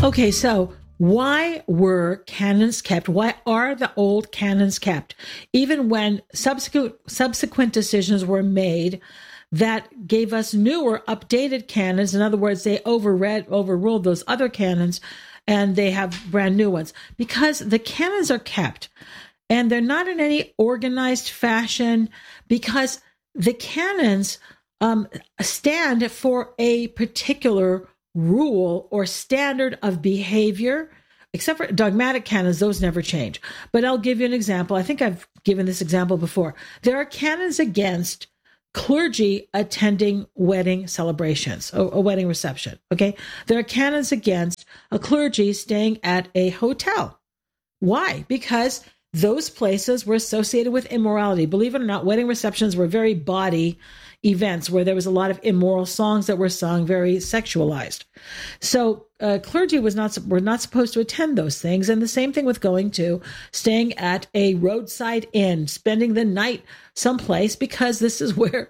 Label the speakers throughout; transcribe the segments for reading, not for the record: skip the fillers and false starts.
Speaker 1: Okay, so why were canons kept? Why are the old canons kept? Even when subsequent decisions were made that gave us newer, updated canons. In other words, they overruled those other canons, and they have brand new ones. Because the canons are kept, and they're not in any organized fashion, because the canons stand for a particular rule or standard of behavior. Except for dogmatic canons, those never change. But I'll give you an example. I think I've given this example before. There are canons against clergy attending wedding celebrations or a wedding reception. Okay. There are canons against a clergy staying at a hotel. Why? Because those places were associated with immorality. Believe it or not, wedding receptions were very bawdy events where there was a lot of immoral songs that were sung, very sexualized. So clergy were not supposed to attend those things. And the same thing with staying at a roadside inn, spending the night someplace, because this is where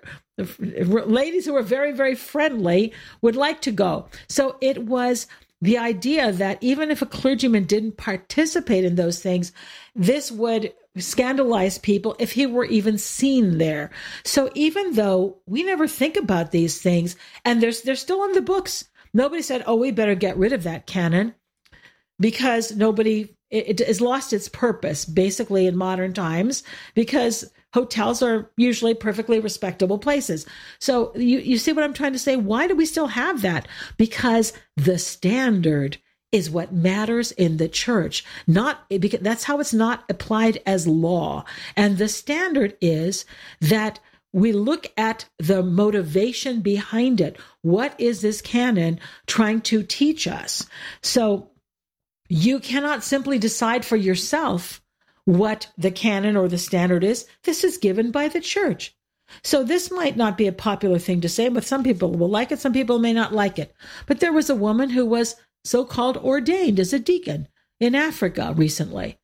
Speaker 1: ladies who are very, very friendly would like to go. So it was the idea that even if a clergyman didn't participate in those things, this would scandalize people if he were even seen there. So even though we never think about these things, and they're still in the books, nobody said, oh, we better get rid of that canon, because it has lost its purpose basically in modern times, because hotels are usually perfectly respectable places. So you see what I'm trying to say? Why do we still have that? Because the standard is what matters in the church, not because that's how it's not applied as law. And the standard is that we look at the motivation behind it. What is this canon trying to teach us? So you cannot simply decide for yourself what the canon or the standard is. This is given by the church. So this might not be a popular thing to say, but some people will like it. Some people may not like it. But there was a woman who was so-called ordained as a deacon in Africa recently.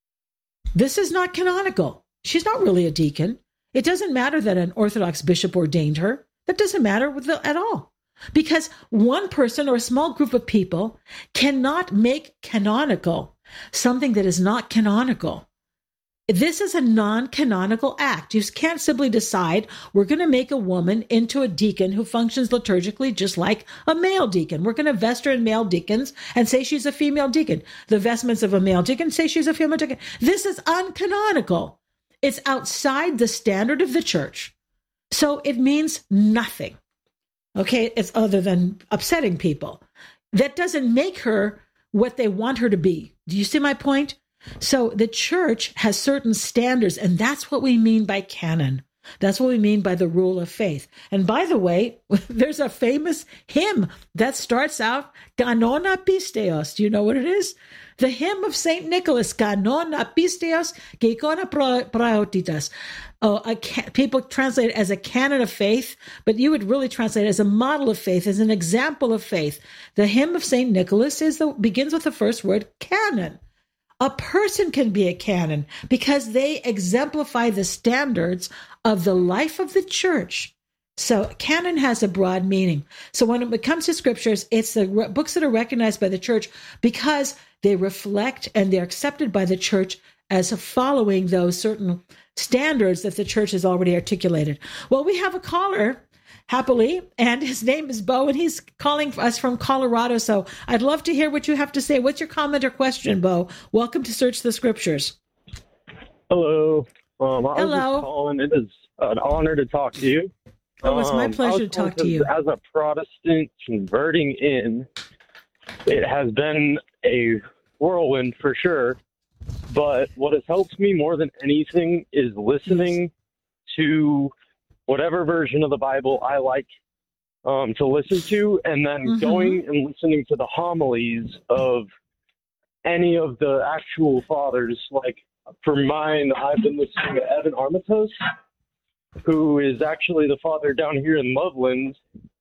Speaker 1: This is not canonical. She's not really a deacon. It doesn't matter that an Orthodox bishop ordained her. That doesn't matter at all. Because one person or a small group of people cannot make canonical something that is not canonical. This is a non-canonical act. You can't simply decide we're going to make a woman into a deacon who functions liturgically just like a male deacon. We're going to vest her in male deacons and say she's a female deacon. The vestments of a male deacon say she's a female deacon. This is uncanonical. It's outside the standard of the church. So it means nothing. Okay, it's other than upsetting people. That doesn't make her what they want her to be. Do you see my point? So the church has certain standards, and that's what we mean by canon. That's what we mean by the rule of faith. And by the way, there's a famous hymn that starts out, Kanona Pisteos. Do you know what it is? The hymn of St. Nicholas, Kanona Pisteos, Kekona Praotitas. People translate it as a canon of faith, but you would really translate it as a model of faith, as an example of faith. The hymn of St. Nicholas begins with the first word, canon. A person can be a canon because they exemplify the standards of the life of the church. So canon has a broad meaning. So when it comes to scriptures, it's the books that are recognized by the church because they reflect and they're accepted by the church as following those certain standards that the church has already articulated. Well, we have a caller, happily, and his name is Bo, and he's calling us from Colorado. So I'd love to hear what you have to say. What's your comment or question, Bo? Welcome to Search the Scriptures.
Speaker 2: Hello.
Speaker 1: Hello.
Speaker 2: I was just calling. It is an honor to talk to you.
Speaker 1: Oh, it's my pleasure to talk to you.
Speaker 2: As a Protestant converting in, it has been a whirlwind for sure. But what has helped me more than anything is listening to whatever version of the Bible I like to listen to, and then going and listening to the homilies of any of the actual fathers. Like for mine, I've been listening to Evan Armatos, who is actually the father down here in Loveland.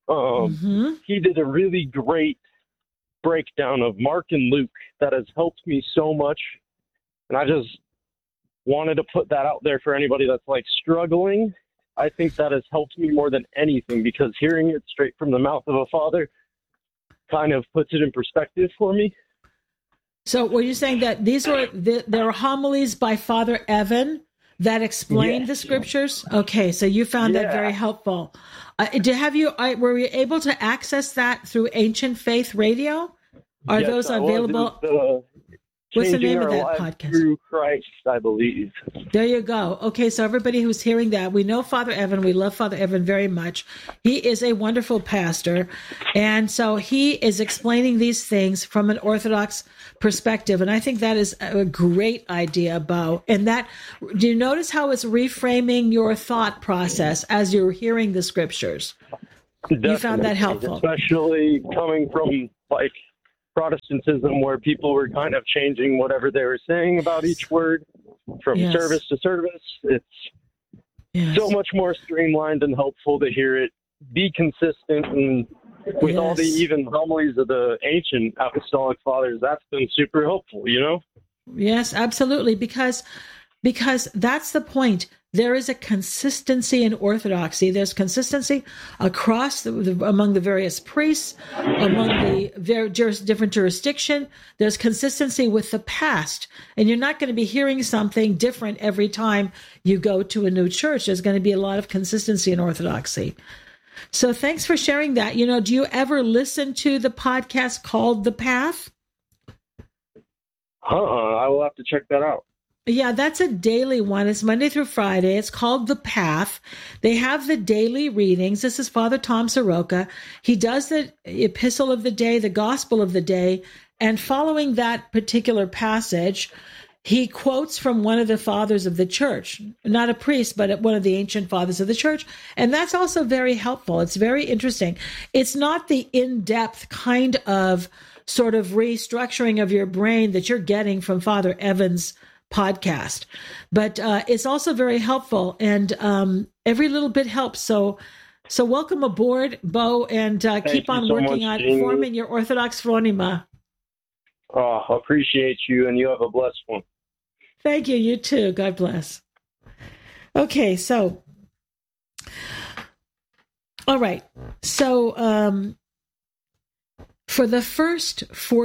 Speaker 2: He did a really great breakdown of Mark and Luke that has helped me so much. And I just wanted to put that out there for anybody that's like struggling. I think that has helped me more than anything, because hearing it straight from the mouth of a father kind of puts it in perspective for me.
Speaker 1: So were you saying that there are homilies by Father Evan that explain the scriptures? Okay, so you found that very helpful. Were you able to access that through Ancient Faith Radio? Are those available? What's the name of that podcast?
Speaker 2: Through Christ, I believe.
Speaker 1: There you go. Okay, so everybody who's hearing that, we know Father Evan. We love Father Evan very much. He is a wonderful pastor. And so he is explaining these things from an Orthodox perspective. And I think that is a great idea, Bo. And that, do you notice how it's reframing your thought process as you're hearing the scriptures?
Speaker 2: Definitely.
Speaker 1: You found that helpful.
Speaker 2: Especially coming from, like, Protestantism, where people were kind of changing whatever they were saying about each word from service to service. It's so much more streamlined and helpful to hear it be consistent. And with all the even homilies of the ancient apostolic fathers, that's been super helpful, you know?
Speaker 1: Yes, absolutely. Because that's the point. There is a consistency in orthodoxy. There's consistency across among the various priests, among the different jurisdiction. There's consistency with the past. And you're not going to be hearing something different every time you go to a new church. There's going to be a lot of consistency in orthodoxy. So thanks for sharing that. You know, do you ever listen to the podcast called The Path?
Speaker 2: I will have to check that out.
Speaker 1: Yeah, that's a daily one. It's Monday through Friday. It's called The Path. They have the daily readings. This is Father Tom Soroka. He does the epistle of the day, the gospel of the day, and following that particular passage, he quotes from one of the fathers of the church, not a priest, but one of the ancient fathers of the church. And that's also very helpful. It's very interesting. It's not the in-depth kind of sort of restructuring of your brain that you're getting from Father Evan's podcast, but it's also very helpful, and every little bit helps. So welcome aboard, Bo, and keep on working on forming your Orthodox phronema.
Speaker 2: Oh, appreciate you, and you have a blessed one.
Speaker 1: Thank you. You too. God bless. Okay, so all right, so for the first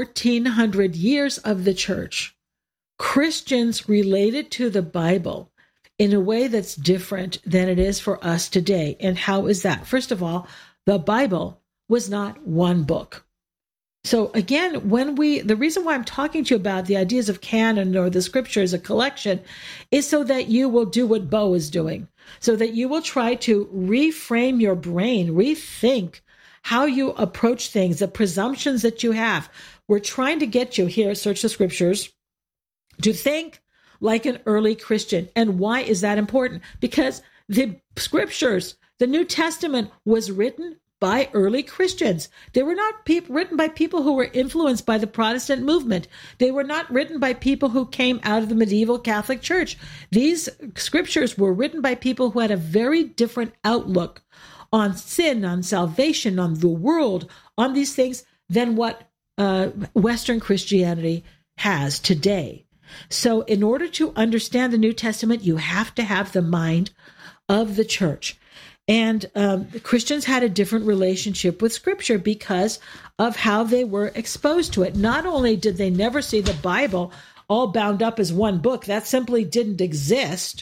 Speaker 1: 1400 years of the church, Christians related to the Bible in a way that's different than it is for us today. And how is that? First of all, the Bible was not one book. So again, the reason why I'm talking to you about the ideas of canon or the scripture as a collection is so that you will do what Bo is doing, so that you will try to reframe your brain, rethink how you approach things, the presumptions that you have. We're trying to get you here, Search the Scriptures, to think like an early Christian. And why is that important? Because the scriptures, the New Testament, was written by early Christians. They were not written by people who were influenced by the Protestant movement. They were not written by people who came out of the medieval Catholic Church. These scriptures were written by people who had a very different outlook on sin, on salvation, on the world, on these things than what Western Christianity has today. So in order to understand the New Testament, you have to have the mind of the church. And Christians had a different relationship with Scripture because of how they were exposed to it. Not only did they never see the Bible all bound up as one book, that simply didn't exist.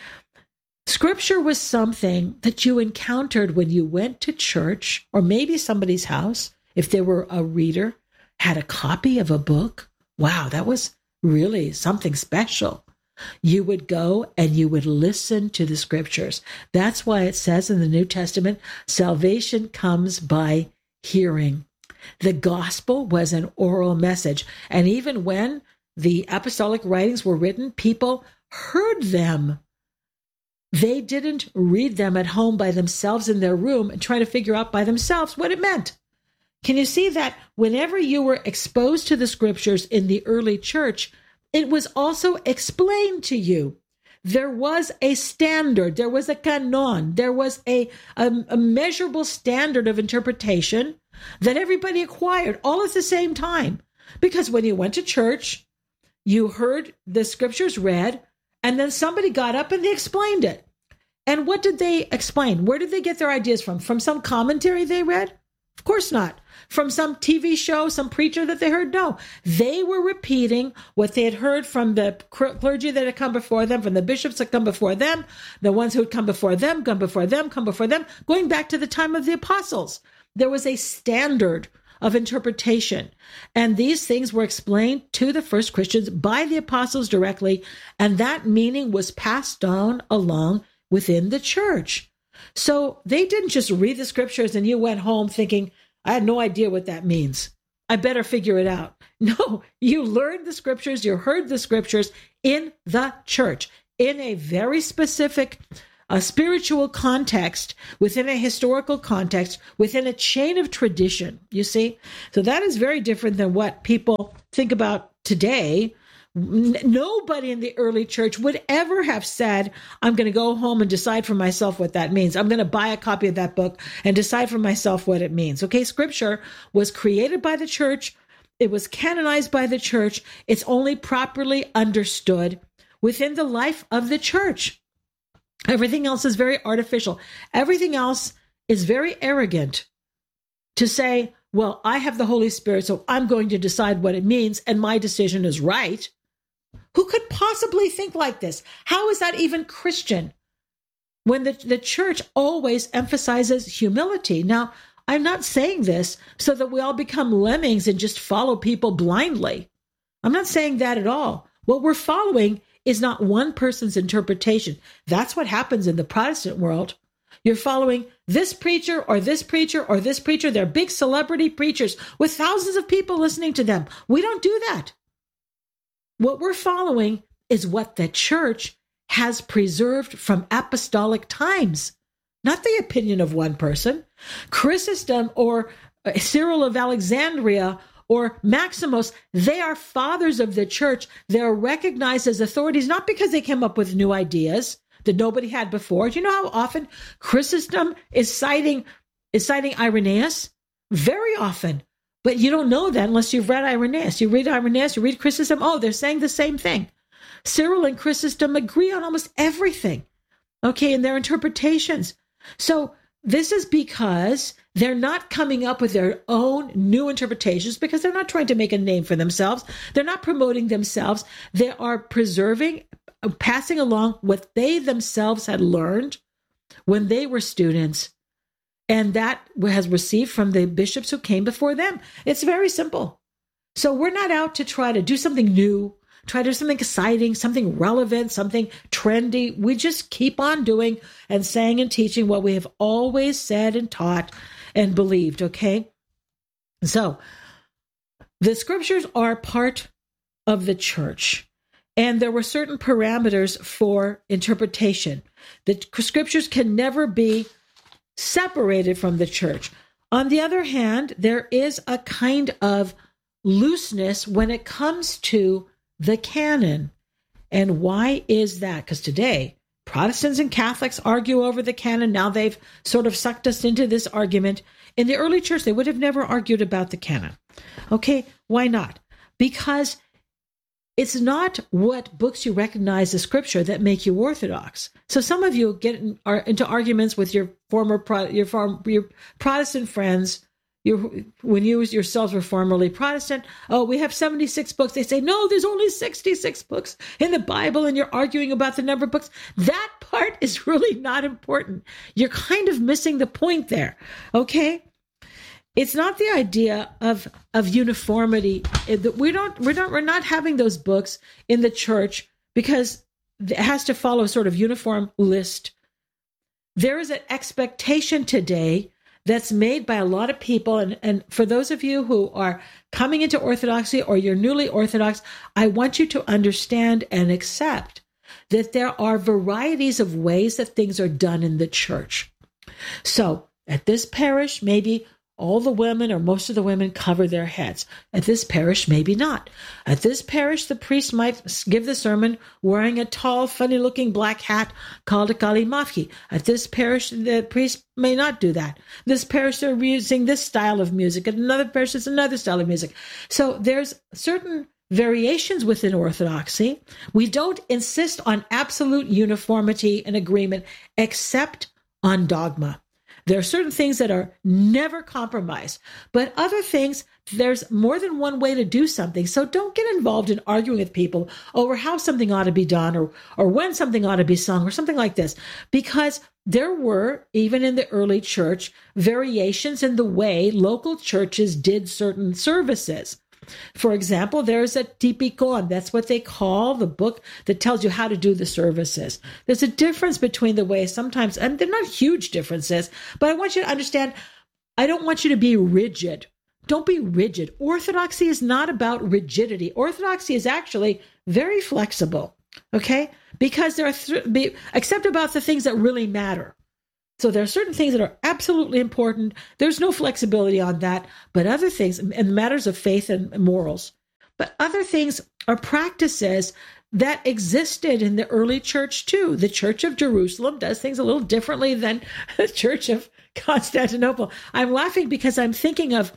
Speaker 1: Scripture was something that you encountered when you went to church, or maybe somebody's house, if they were a reader, had a copy of a book. Wow, that was really something special. You would go and you would listen to the scriptures. That's why it says in the New Testament, salvation comes by hearing. The gospel was an oral message. And even when the apostolic writings were written, people heard them. They didn't read them at home by themselves in their room and try to figure out by themselves what it meant. Can you see that whenever you were exposed to the scriptures in the early church, it was also explained to you? There was a standard, there was a canon, there was a measurable standard of interpretation that everybody acquired all at the same time. Because when you went to church, you heard the scriptures read, and then somebody got up and they explained it. And what did they explain? Where did they get their ideas from? From some commentary they read? Of course not. from some TV show, some preacher that they heard. No, they were repeating what they had heard from the clergy that had come before them, from the bishops that come before them, the ones who had come before them, going back to the time of the apostles. There was a standard of interpretation. And these things were explained to the first Christians by the apostles directly, and that meaning was passed on along within the church. So they didn't just read the scriptures and you went home thinking, I had no idea what that means. I better figure it out. No, you learned the scriptures, you heard the scriptures in the church, in a very specific spiritual context, within a historical context, within a chain of tradition, you see? So that is very different than what people think about today. Nobody in the early church would ever have said, I'm going to go home and decide for myself what that means. I'm going to buy a copy of that book and decide for myself what it means. Okay, scripture was created by the church. It was canonized by the church. It's only properly understood within the life of the church. Everything else is very artificial. Everything else is very arrogant to say, well, I have the Holy Spirit, so I'm going to decide what it means, and my decision is right. Who could possibly think like this? How is that even Christian? When the church always emphasizes humility. Now, I'm not saying this so that we all become lemmings and just follow people blindly. I'm not saying that at all. What we're following is not one person's interpretation. That's what happens in the Protestant world. You're following this preacher or this preacher or this preacher. They're big celebrity preachers with thousands of people listening to them. We don't do that. What we're following is what the church has preserved from apostolic times, not the opinion of one person. Chrysostom or Cyril of Alexandria or Maximus, they are fathers of the church. They're recognized as authorities, not because they came up with new ideas that nobody had before. Do you know how often Chrysostom is citing Irenaeus? Very often. But you don't know that unless you've read Irenaeus. You read Irenaeus, you read Chrysostom, oh, they're saying the same thing. Cyril and Chrysostom agree on almost everything, okay, in their interpretations. So this is because they're not coming up with their own new interpretations, because they're not trying to make a name for themselves. They're not promoting themselves. They are preserving, passing along what they themselves had learned when they were students, and that has received from the bishops who came before them. It's very simple. So we're not out to try to do something new, try to do something exciting, something relevant, something trendy. We just keep on doing and saying and teaching what we have always said and taught and believed, okay? So the scriptures are part of the church, and there were certain parameters for interpretation. The scriptures can never be separated from the church. On the other hand, there is a kind of looseness when it comes to the canon. And why is that? Because today, Protestants and Catholics argue over the canon. Now they've sort of sucked us into this argument. In the early church, they would have never argued about the canon. Okay, why not? Because it's not what books you recognize as scripture that make you Orthodox. So some of you are into arguments with your Protestant friends. When you yourselves were formerly Protestant, oh, we have 76 books. They say, no, there's only 66 books in the Bible, and you're arguing about the number of books. That part is really not important. You're kind of missing the point there, okay? It's not the idea of uniformity. We're not having those books in the church because it has to follow a sort of uniform list. There is an expectation today that's made by a lot of people. And for those of you who are coming into Orthodoxy or you're newly Orthodox, I want you to understand and accept that there are varieties of ways that things are done in the church. So at this parish, maybe all the women or most of the women cover their heads. At this parish, maybe not. At this parish, the priest might give the sermon wearing a tall, funny-looking black hat called a kalimafki. At this parish, the priest may not do that. This parish, they're using this style of music. At another parish, it's another style of music. So there's certain variations within Orthodoxy. We don't insist on absolute uniformity and agreement except on dogma. There are certain things that are never compromised, but other things, there's more than one way to do something. So don't get involved in arguing with people over how something ought to be done or when something ought to be sung or something like this, because there were, even in the early church, variations in the way local churches did certain services. For example, there's a tipikon. That's what they call the book that tells you how to do the services. There's a difference between the way sometimes, and they're not huge differences, but I want you to understand, I don't want you to be rigid. Don't be rigid. Orthodoxy is not about rigidity. Orthodoxy is actually very flexible, okay? Because there are, except about the things that really matter. So there are certain things that are absolutely important. There's no flexibility on that. But other things, and matters of faith and morals, but other things are practices that existed in the early church too. The Church of Jerusalem does things a little differently than the Church of Constantinople. I'm laughing because I'm thinking of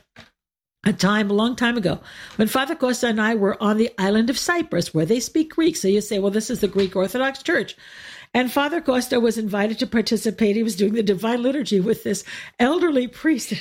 Speaker 1: a long time ago, when Father Costa and I were on the island of Cyprus, where they speak Greek. So you say, well, this is the Greek Orthodox Church. And Father Costa was invited to participate. He was doing the Divine Liturgy with this elderly priest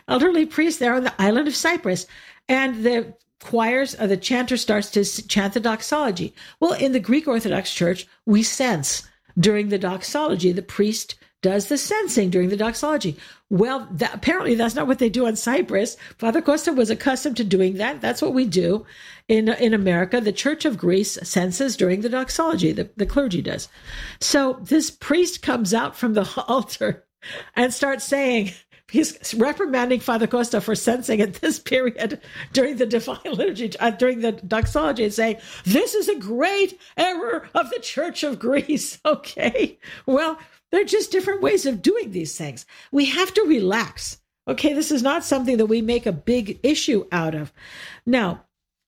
Speaker 1: there on the island of Cyprus. And the choirs, the chanter starts to chant the doxology. Well, in the Greek Orthodox Church, we sense during the doxology. The priest does the sensing during the doxology. Well, apparently that's not what they do on Cyprus. Father Costa was accustomed to doing that. That's what we do in America. The Church of Greece senses during the doxology. The clergy does. So this priest comes out from the altar and starts saying, he's reprimanding Father Costa for sensing at this period during the Divine Liturgy, during the doxology, and saying, this is a great error of the Church of Greece. Okay, well, they're just different ways of doing these things. We have to relax. Okay, this is not something that we make a big issue out of. Now,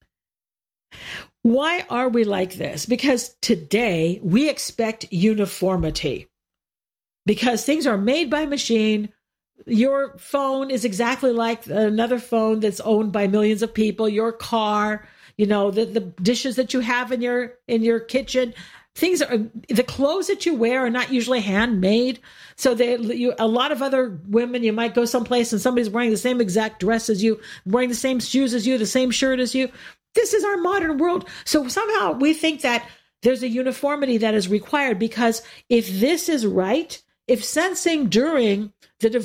Speaker 1: why are we like this? Because today we expect uniformity. Because things are made by machine. Your phone is exactly like another phone that's owned by millions of people. Your car, the dishes that you have in your kitchen. The clothes that you wear are not usually handmade. So a lot of other women, you might go someplace and somebody's wearing the same exact dress as you, wearing the same shoes as you, the same shirt as you. This is our modern world. So somehow we think that there's a uniformity that is required, because if this is right, if sensing during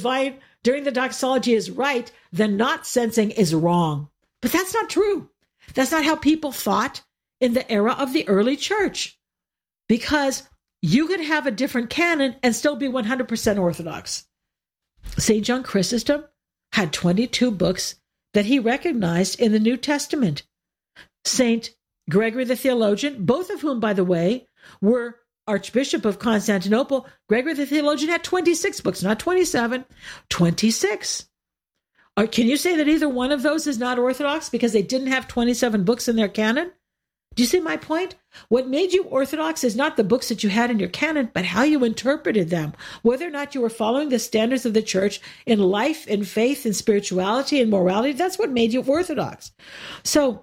Speaker 1: the doxology is right, then not sensing is wrong. But that's not true. That's not how people thought in the era of the early church. Because you could have a different canon and still be 100% Orthodox. St. John Chrysostom had 22 books that he recognized in the New Testament. St. Gregory the Theologian, both of whom, by the way, were Archbishop of Constantinople. Gregory the Theologian had 26 books, not 27, 26. Can you say that either one of those is not Orthodox because they didn't have 27 books in their canon? Do you see my point? What made you Orthodox is not the books that you had in your canon, but how you interpreted them. Whether or not you were following the standards of the church in life, in faith, in spirituality, and morality, that's what made you Orthodox. So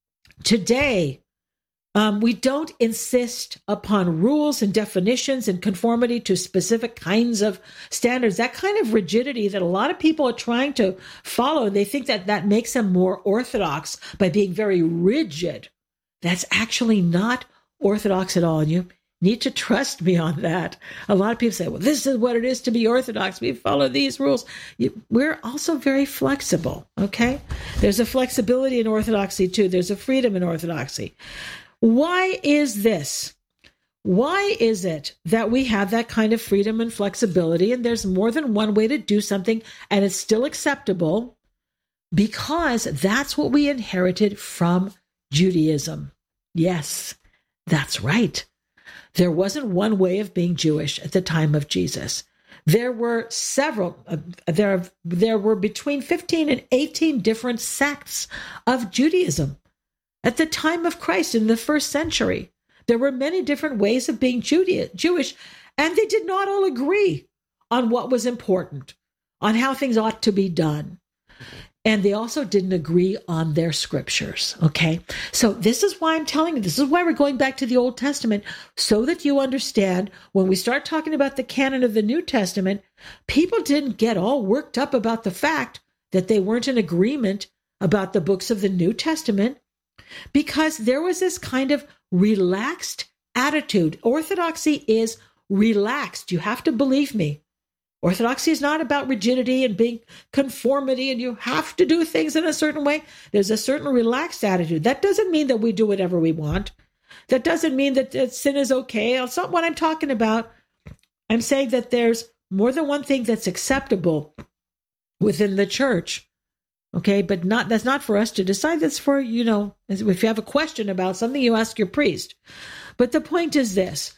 Speaker 1: today, we don't insist upon rules and definitions and conformity to specific kinds of standards. That kind of rigidity that a lot of people are trying to follow, they think that makes them more Orthodox by being very rigid. That's actually not Orthodox at all. And you need to trust me on that. A lot of people say, well, this is what it is to be Orthodox. We follow these rules. We're also very flexible, okay? There's a flexibility in Orthodoxy too. There's a freedom in Orthodoxy. Why is this? Why is it that we have that kind of freedom and flexibility, and there's more than one way to do something and it's still acceptable? Because that's what we inherited from Judaism. Yes, that's right. There wasn't one way of being Jewish at the time of Jesus. There were several, there were between 15 and 18 different sects of Judaism. At the time of Christ in the first century, there were many different ways of being Jewish, and they did not all agree on what was important, on how things ought to be done. And they also didn't agree on their scriptures. Okay. So this is why I'm telling you, this is why we're going back to the Old Testament, so that you understand when we start talking about the canon of the New Testament, people didn't get all worked up about the fact that they weren't in agreement about the books of the New Testament, because there was this kind of relaxed attitude. Orthodoxy is relaxed. You have to believe me. Orthodoxy is not about rigidity and being conformity and you have to do things in a certain way. There's a certain relaxed attitude. That doesn't mean that we do whatever we want. That doesn't mean that sin is okay. That's not what I'm talking about. I'm saying that there's more than one thing that's acceptable within the church. Okay, but that's not for us to decide. That's for, if you have a question about something, you ask your priest. But the point is this.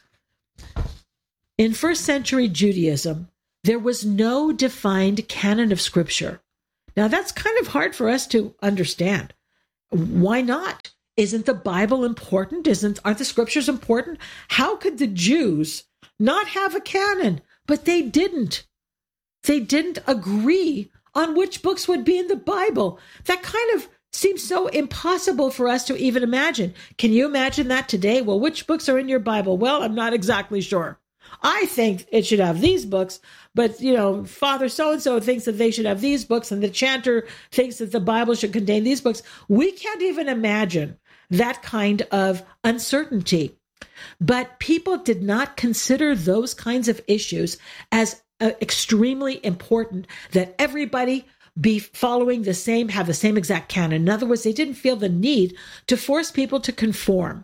Speaker 1: In first century Judaism, there was no defined canon of scripture. Now, that's kind of hard for us to understand. Why not? Isn't the Bible important? Aren't the scriptures important? How could the Jews not have a canon? But they didn't. They didn't agree on which books would be in the Bible. That kind of seems so impossible for us to even imagine. Can you imagine that today? Well, which books are in your Bible? Well, I'm not exactly sure. I think it should have these books, but, Father so-and-so thinks that they should have these books, and the chanter thinks that the Bible should contain these books. We can't even imagine that kind of uncertainty. But people did not consider those kinds of issues as extremely important, that everybody be following have the same exact canon. In other words, they didn't feel the need to force people to conform.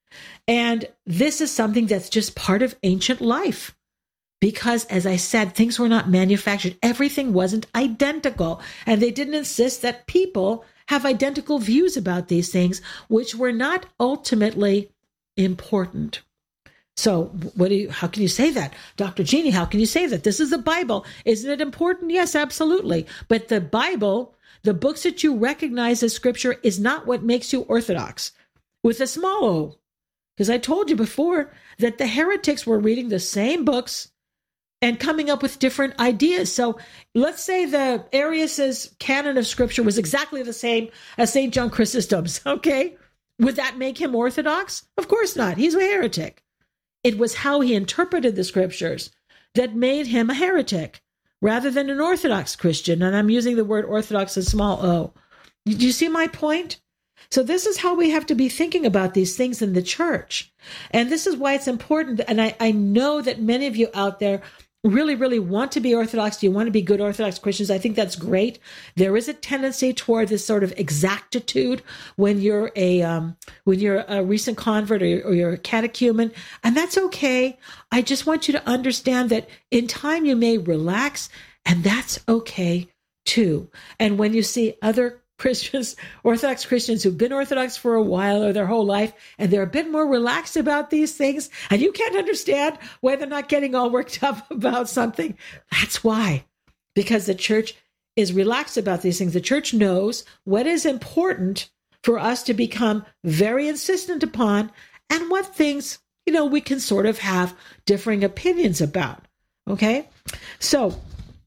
Speaker 1: And this is something that's just part of ancient life. Because, as I said, things were not manufactured. Everything wasn't identical. And they didn't insist that people have identical views about these things, which were not ultimately important. So how can you say that? Dr. Jeannie, how can you say that? This is the Bible. Isn't it important? Yes, absolutely. But the Bible, the books that you recognize as scripture, is not what makes you Orthodox, with a small o. Because I told you before that the heretics were reading the same books and coming up with different ideas. So let's say the Arius' canon of scripture was exactly the same as St. John Chrysostom's, okay? Would that make him Orthodox? Of course not. He's a heretic. It was how he interpreted the scriptures that made him a heretic rather than an Orthodox Christian. And I'm using the word Orthodox as small o. Do you see my point? So this is how we have to be thinking about these things in the church. And this is why it's important. And I know that many of you out there really, really want to be Orthodox. You want to be good Orthodox Christians. I think that's great. There is a tendency toward this sort of exactitude when you're a recent convert or you're a catechumen, and that's okay. I just want you to understand that in time you may relax, and that's okay too. And when you see other Christians, Orthodox Christians who've been Orthodox for a while or their whole life, and they're a bit more relaxed about these things, and you can't understand why they're not getting all worked up about something. That's why. Because the church is relaxed about these things. The church knows what is important for us to become very insistent upon, and what things, we can sort of have differing opinions about. Okay? So,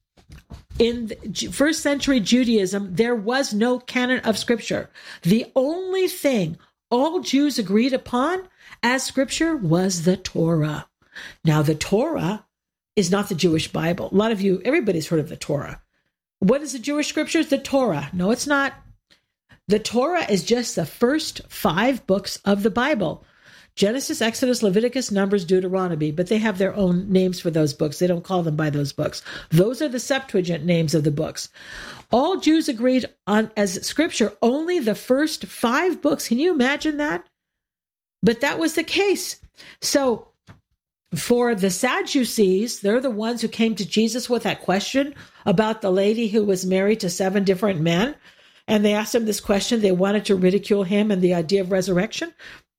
Speaker 1: in first century Judaism, there was no canon of scripture. The only thing all Jews agreed upon as scripture was the Torah. Now, the Torah is not the Jewish Bible. A lot of you, everybody's heard of the Torah. What is the Jewish scriptures? The Torah. No, it's not. The Torah is just the first 5 books of the Bible. Genesis, Exodus, Leviticus, Numbers, Deuteronomy, but they have their own names for those books. They don't call them by those books. Those are the Septuagint names of the books. All Jews agreed on as scripture only the first 5 books. Can you imagine that? But that was the case. So for the Sadducees, they're the ones who came to Jesus with that question about the lady who was married to 7 different men. And they asked him this question. They wanted to ridicule him and the idea of resurrection.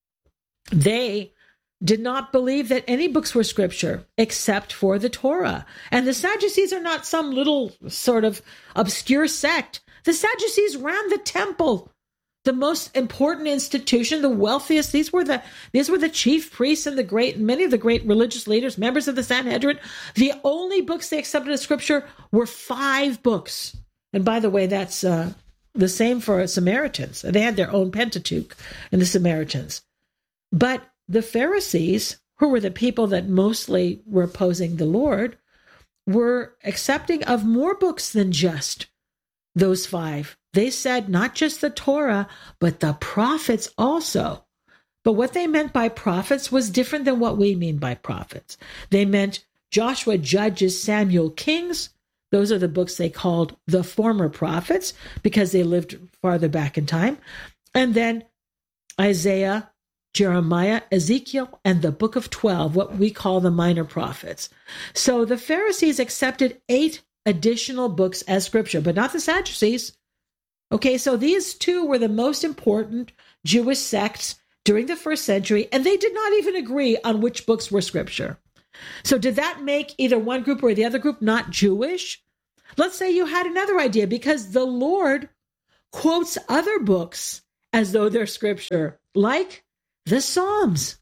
Speaker 1: They did not believe that any books were scripture except for the Torah. And the Sadducees are not some little sort of obscure sect. The Sadducees ran the temple, the most important institution, the wealthiest. These were the chief priests and many of the great religious leaders, members of the Sanhedrin. The only books they accepted as scripture were 5 books. And by the way, that's the same for Samaritans. They had their own Pentateuch in the Samaritans. But the Pharisees, who were the people that mostly were opposing the Lord, were accepting of more books than just those 5. They said not just the Torah, but the prophets also. But what they meant by prophets was different than what we mean by prophets. They meant Joshua, Judges, Samuel, Kings. Those are the books they called the former prophets because they lived farther back in time. And then Isaiah, Jeremiah, Ezekiel, and the book of 12, what we call the minor prophets. So the Pharisees accepted 8 additional books as scripture, but not the Sadducees. Okay, so these 2 were the most important Jewish sects during the first century, and they did not even agree on which books were scripture. So did that make either one group or the other group not Jewish? Let's say you had another idea, because the Lord quotes other books as though they're scripture, like the Psalms.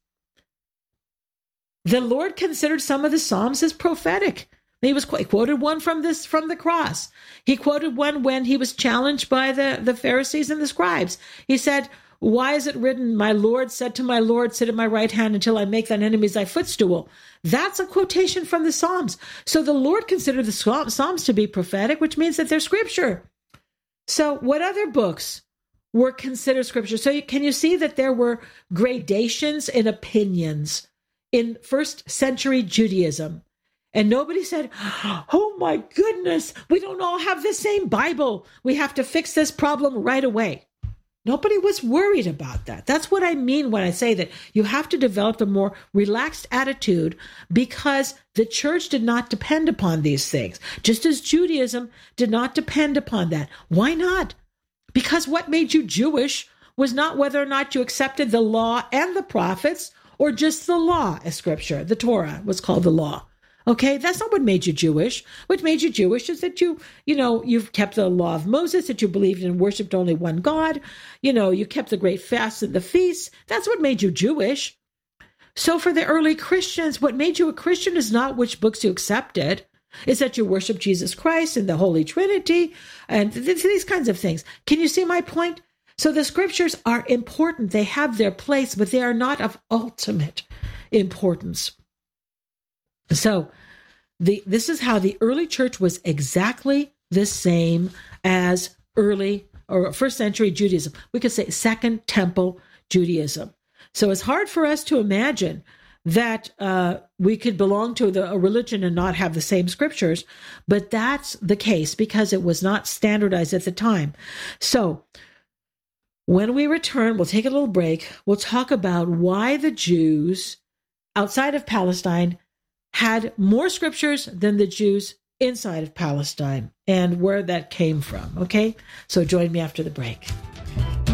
Speaker 1: The Lord considered some of the Psalms as prophetic. He quoted one from the cross. He quoted one when he was challenged by the Pharisees and the scribes. He said, "Why is it written, my Lord said to my Lord, sit at my right hand until I make thine enemies thy footstool?" That's a quotation from the Psalms. So the Lord considered the Psalms to be prophetic, which means that they're scripture. So what other books were considered scripture? So can you see that there were gradations in opinions in first century Judaism? And nobody said, "Oh my goodness, we don't all have the same Bible. We have to fix this problem right away." Nobody was worried about that. That's what I mean when I say that you have to develop a more relaxed attitude, because the church did not depend upon these things, just as Judaism did not depend upon that. Why not? Because what made you Jewish was not whether or not you accepted the law and the prophets, or just the law as scripture. The Torah was called the law. Okay, that's not what made you Jewish. What made you Jewish is that you've kept the law of Moses, that you believed and worshipped only one God. You kept the great fasts and the feasts. That's what made you Jewish. So for the early Christians, what made you a Christian is not which books you accepted. It's that you worship Jesus Christ and the Holy Trinity and these kinds of things. Can you see my point? So the scriptures are important. They have their place, but they are not of ultimate importance. So this is how the early church was exactly the same as early or first century Judaism. We could say Second Temple Judaism. So it's hard for us to imagine that we could belong to a religion and not have the same scriptures, but that's the case because it was not standardized at the time. So when we return, we'll take a little break. We'll talk about why the Jews outside of Palestine had more scriptures than the Jews inside of Palestine and where that came from. Okay? So join me after the break.